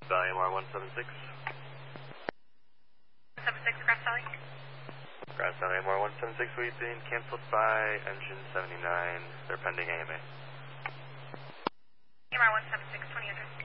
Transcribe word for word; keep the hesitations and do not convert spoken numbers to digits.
Valley M R one seven six. seven six, Grass Valley. Grass Valley M R one seven six, we've been canceled by engine seventy-nine. They're pending A M A. M R one seven six, twenty hundred.